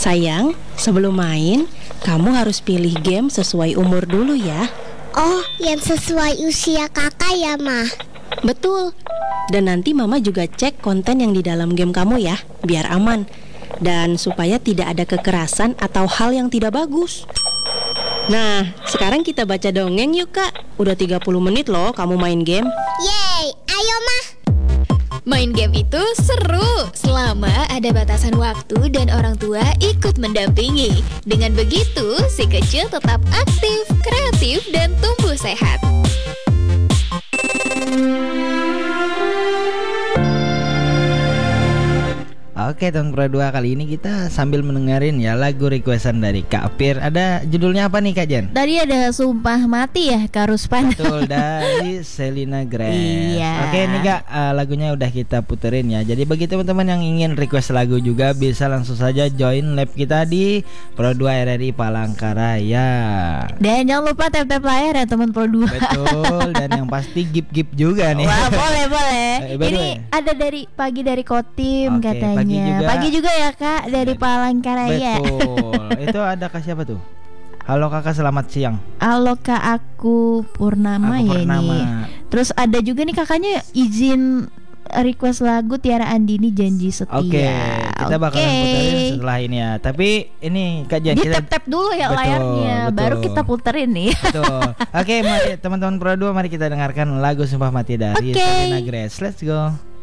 Sayang, sebelum main, kamu harus pilih game sesuai umur dulu ya. Oh, yang sesuai usia kakak ya, Ma? Betul. Dan nanti Mama juga cek konten yang di dalam game kamu ya, biar aman. Dan supaya tidak ada kekerasan atau hal yang tidak bagus. Nah, sekarang kita baca dongeng yuk Kak. Udah 30 menit loh kamu main game. Yeay, ayo Ma. Main game itu seru selama ada batasan waktu dan orang tua ikut mendampingi. Dengan begitu, si kecil tetap aktif, kreatif, dan tumbuh sehat. Oke teman Pro 2, kali ini kita sambil mendengarin ya lagu requestan dari Kak Fir. Ada judulnya apa nih Kak Jen? Tadi ada Sumpah Mati ya Kak Ruspan. Betul, dari Selena Gramez. Iya. Oke nih Kak, lagunya udah kita puterin ya. Jadi bagi teman-teman yang ingin request lagu juga bisa langsung saja join live kita di Pro 2 RRI Palangkaraya. Dan jangan lupa tap-tap layar ya teman Pro 2. Betul, dan yang pasti gip-gip juga nih. Wah, boleh. By the Ini way, ada pagi dari Kotim Oke, katanya. Pagi juga ya Kak dari Palangkaraya. betul. Itu ada Kak siapa tuh? Halo Kakak, selamat siang. Halo Kak, aku Purnama Aku ya Purnama. ini. Terus ada juga nih kakaknya izin request lagu Tiara Andini Janji Setia. Oke, kita bakalan puterin setelah ini ya. Tapi ini Kak Jen, Di kita tap-tap dulu ya Betul, layarnya, betul. baru kita puterin nih. betul. Oke, mari teman-teman Pro 2, mari kita dengarkan lagu Sumpah Mati dari Oke. Selena Gramez. Let's go.